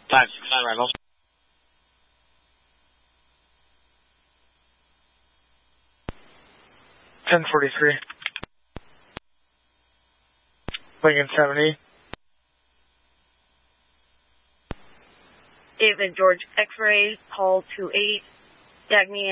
569 Rivals. $1043. Lincoln 70. David George X-ray, call 28, Dagny